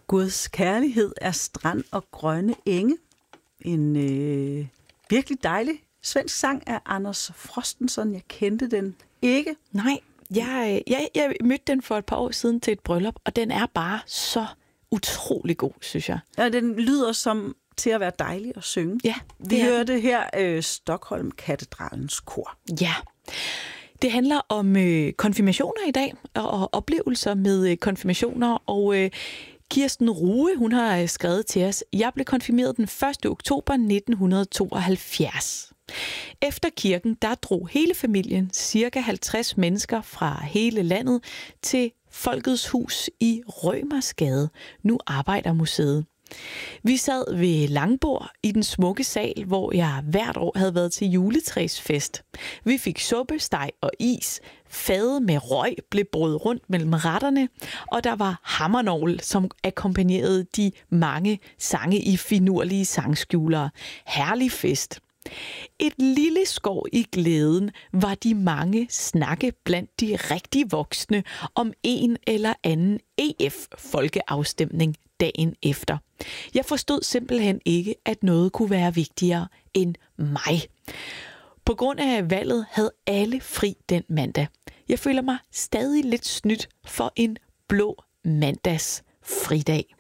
Guds kærlighed er strand og grønne enge. En virkelig dejlig svensk sang af Anders Frostenson. Jeg kendte den ikke. Nej, jeg mødte den for et par år siden til et bryllup, og den er bare så utrolig god, synes jeg. Ja, den lyder som til at være dejlig at synge. Ja, Vi hørte her Stockholm Katedralens kor. Ja. Det handler om konfirmationer i dag, og oplevelser med konfirmationer, og Kirsten Rue, hun har skrevet til os: Jeg blev konfirmeret den 1. oktober 1972. Efter kirken, der drog hele familien, cirka 50 mennesker fra hele landet, til Folkets Hus i Rømersgade. Nu arbejder museet. Vi sad ved langbord i den smukke sal, hvor jeg hvert år havde været til juletræsfest. Vi fik suppe, steg og is. Fade med røg blev brød rundt mellem retterne, og der var hammernovl, som akkompagnerede de mange sange i finurlige sangskjulere. Herlig fest. Et lille skår i glæden var de mange snakke blandt de rigtig voksne om en eller anden EF-folkeafstemning dagen efter. Jeg forstod simpelthen ikke, at noget kunne være vigtigere end mig. På grund af valget havde alle fri den mandag. Jeg føler mig stadig lidt snydt for en blå mandags fridag.